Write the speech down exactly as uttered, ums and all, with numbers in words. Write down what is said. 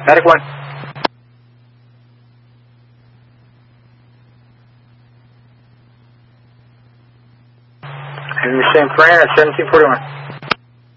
Medic one. And the same Fran at seventeen forty-one.